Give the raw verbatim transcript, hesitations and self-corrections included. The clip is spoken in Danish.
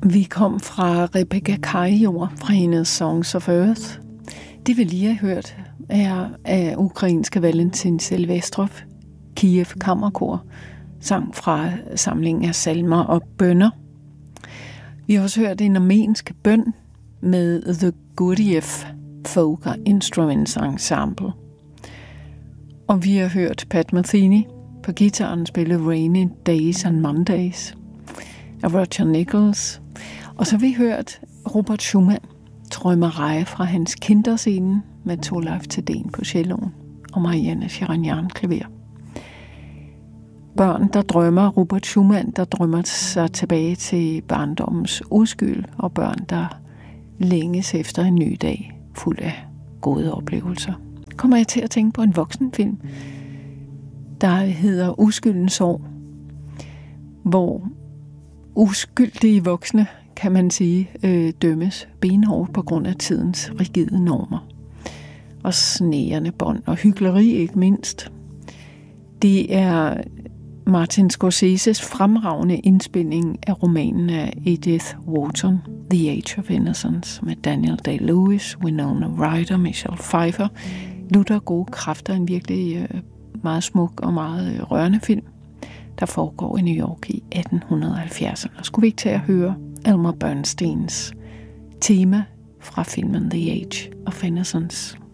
Vi kom fra Rebecca Kajor fra hendes Songs of Earth. Det vi lige har hørt er af ukrainske Valentin Silvestrov, Kiev Kammerkor, sang fra samlingen af salmer og bønner. Vi har også hørt en armensk bøn med The Gurdjieff Folk Instruments Ensemble. Og vi har hørt Pat Metheny på guitaren spille Rainy Days and Mondays af Roger Nichols. Og så har vi hørt Robert Schumann Träumerei fra hans Kinderscenen med Torleif Thedéen på celloen og Marianne Charagnan klaver. Børn, der drømmer, Robert Schumann, der drømmer sig tilbage til barndommens uskyld, og børn, der længes efter en ny dag fuld af gode oplevelser. Kommer jeg til at tænke på en voksenfilm, der hedder Uskyldens år, hvor uskyldige voksne, kan man sige, øh, dømmes benhårdt på grund af tidens rigide normer. Og snærende bånd og hykleri ikke mindst. Det er Martin Scorseses fremragende indspilning af romanen af Edith Wharton, The Age of Innocence, med Daniel Day-Lewis, Winona Ryder, Michelle Pfeiffer. Lutter gode kræfter, en virkelig øh, meget smuk og meget øh, rørende film, der foregår i New York i atten halvfjerdserne. Og skulle vi ikke til at høre Elmer Bernsteins tema fra filmen The Age of Innocence.